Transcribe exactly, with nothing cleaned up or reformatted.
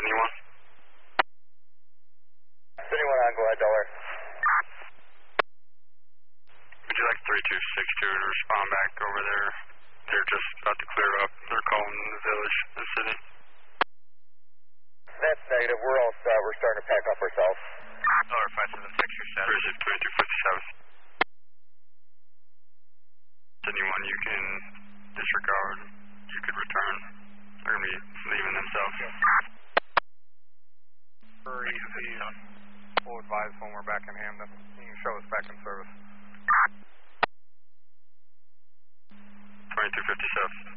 anyone? Anyone on, go ahead, Dollar. Would you like three two six two to respond back over there? They're just about to clear up. They're calling the village, the city. That's negative. We're all set. We're starting to pack up ourselves. Dollar five seven six, you're set. Receive twenty-two fifty-seven. Anyone you can disregard, you could return. They're going to be leaving themselves. For E C, we'll advise when we're back in Hamden. You can show us back in service. twenty-two fifty-seven.